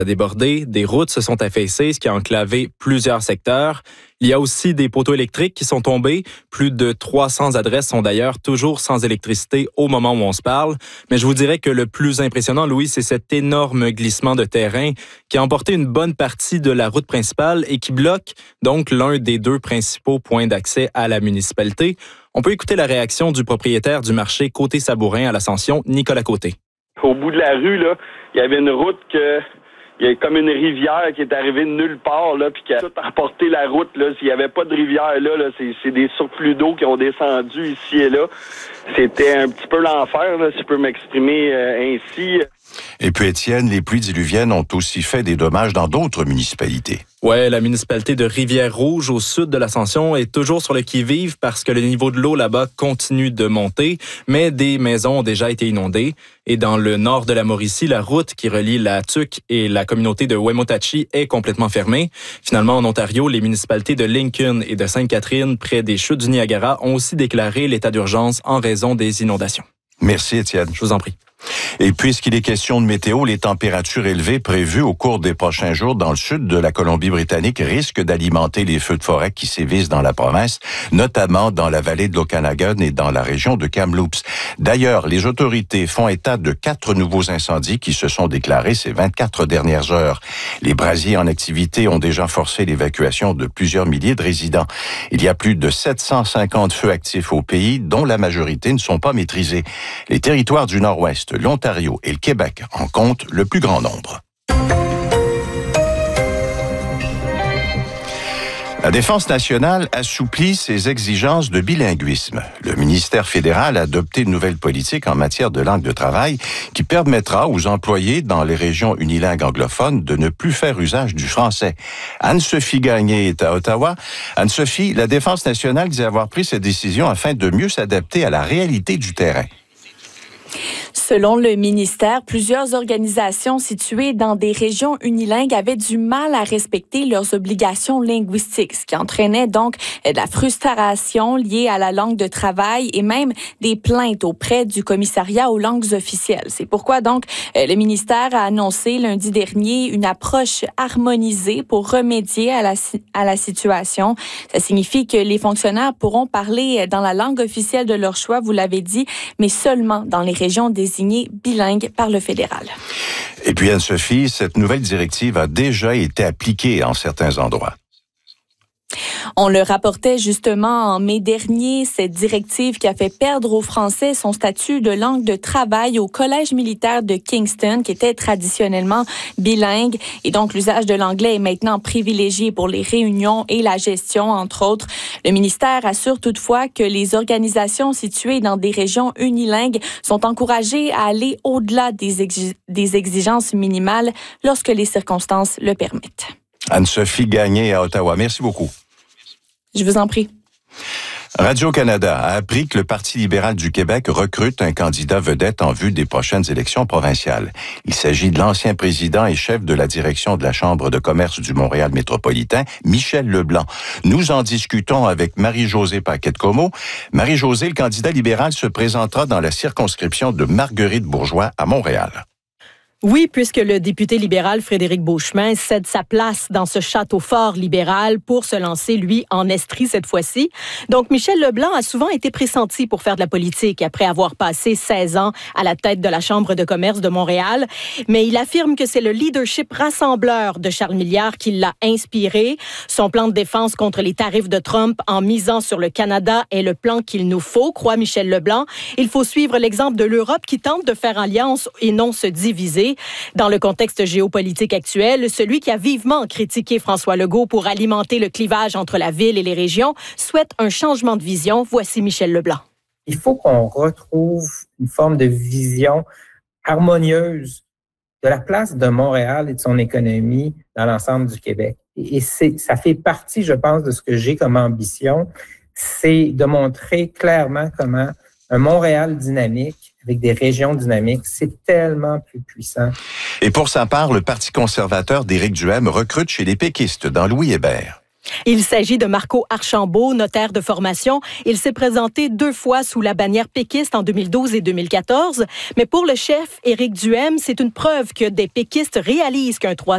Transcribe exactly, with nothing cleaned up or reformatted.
débordé, des routes se sont affaissées, ce qui a enclavé plusieurs secteurs. Il y a aussi des poteaux électriques qui sont tombés. Plus de trois cents adresses sont d'ailleurs toujours sans électricité au moment où on se parle. Mais je vous dirais que le plus impressionnant, Louis, c'est cet énorme glissement de terrain qui a emporté une bonne partie de la route principale et qui bloque donc l'un des deux principaux points d'accès à la municipalité. On peut écouter la réaction du propriétaire du marché Côté-Sabourin à l'Ascension, Nicolas Côté. Au bout de la rue, là, il y avait une route que... Il y a comme une rivière qui est arrivée de nulle part, là, puis qui a tout emporté la route, là. S'il n'y avait pas de rivière, là, là c'est, c'est des surplus d'eau qui ont descendu ici et là. C'était un petit peu l'enfer, là, si je peux m'exprimer euh, ainsi. Et puis, Étienne, les pluies diluviennes ont aussi fait des dommages dans d'autres municipalités. Ouais, la municipalité de Rivière-Rouge, au sud de l'Ascension, est toujours sur le qui-vive parce que le niveau de l'eau là-bas continue de monter, mais des maisons ont déjà été inondées. Et dans le nord de la Mauricie, la route qui relie la Tuque et la communauté de Wemotachi est complètement fermée. Finalement, en Ontario, les municipalités de Lincoln et de Sainte-Catherine, près des chutes du Niagara, ont aussi déclaré l'état d'urgence en raison des inondations. Merci, Étienne. Je vous en prie. Et puisqu'il est question de météo, les températures élevées prévues au cours des prochains jours dans le sud de la Colombie-Britannique risquent d'alimenter les feux de forêt qui sévissent dans la province, notamment dans la vallée de l'Okanagan et dans la région de Kamloops. D'ailleurs, les autorités font état de quatre nouveaux incendies qui se sont déclarés ces vingt-quatre dernières heures. Les brasiers en activité ont déjà forcé l'évacuation de plusieurs milliers de résidents. Il y a plus de sept cent cinquante feux actifs au pays, dont la majorité ne sont pas maîtrisés. Les territoires du Nord-Ouest, l'Ontario et le Québec en comptent le plus grand nombre. La Défense nationale assouplit ses exigences de bilinguisme. Le ministère fédéral a adopté une nouvelle politique en matière de langue de travail qui permettra aux employés dans les régions unilingues anglophones de ne plus faire usage du français. Anne-Sophie Gagné est à Ottawa. Anne-Sophie, la Défense nationale dit avoir pris cette décision afin de mieux s'adapter à la réalité du terrain. Selon le ministère, plusieurs organisations situées dans des régions unilingues avaient du mal à respecter leurs obligations linguistiques, ce qui entraînait donc de la frustration liée à la langue de travail et même des plaintes auprès du commissariat aux langues officielles. C'est pourquoi donc le ministère a annoncé lundi dernier une approche harmonisée pour remédier à la, à la situation. Ça signifie que les fonctionnaires pourront parler dans la langue officielle de leur choix, vous l'avez dit, mais seulement dans les régions désignées bilingues par le fédéral. Et puis Anne-Sophie, cette nouvelle directive a déjà été appliquée en certains endroits. On le rapportait justement en mai dernier, cette directive qui a fait perdre aux Français son statut de langue de travail au Collège militaire de Kingston, qui était traditionnellement bilingue. Et donc, l'usage de l'anglais est maintenant privilégié pour les réunions et la gestion, entre autres. Le ministère assure toutefois que les organisations situées dans des régions unilingues sont encouragées à aller au-delà des, exig- des exigences minimales lorsque les circonstances le permettent. Anne-Sophie Gagné à Ottawa. Merci beaucoup. Je vous en prie. Radio-Canada a appris que le Parti libéral du Québec recrute un candidat vedette en vue des prochaines élections provinciales. Il s'agit de l'ancien président et chef de la direction de la Chambre de commerce du Montréal métropolitain, Michel Leblanc. Nous en discutons avec Marie-Josée Paquette-Comeau. Marie-Josée, le candidat libéral se présentera dans la circonscription de Marguerite-Bourgeois à Montréal. Oui, puisque le député libéral Frédéric Beauchemin cède sa place dans ce château fort libéral pour se lancer, lui, en Estrie cette fois-ci. Donc, Michel Leblanc a souvent été pressenti pour faire de la politique après avoir passé seize ans à la tête de la Chambre de commerce de Montréal. Mais il affirme que c'est le leadership rassembleur de Charles Milliard qui l'a inspiré. Son plan de défense contre les tarifs de Trump en misant sur le Canada est le plan qu'il nous faut, croit Michel Leblanc. Il faut suivre l'exemple de l'Europe qui tente de faire alliance et non se diviser. Dans le contexte géopolitique actuel, celui qui a vivement critiqué François Legault pour alimenter le clivage entre la ville et les régions souhaite un changement de vision. Voici Michel Leblanc. Il faut qu'on retrouve une forme de vision harmonieuse de la place de Montréal et de son économie dans l'ensemble du Québec. Et c'est, ça fait partie, je pense, de ce que j'ai comme ambition, c'est de montrer clairement comment un Montréal dynamique, avec des régions dynamiques, c'est tellement plus puissant. Et pour sa part, le Parti conservateur d'Éric Duhaime recrute chez les péquistes dans Louis-Hébert. Il s'agit de Marco Archambault, notaire de formation. Il s'est présenté deux fois sous la bannière péquiste en deux mille douze et deux mille quatorze. Mais pour le chef Éric Duhaime, c'est une preuve que des péquistes réalisent qu'un troisième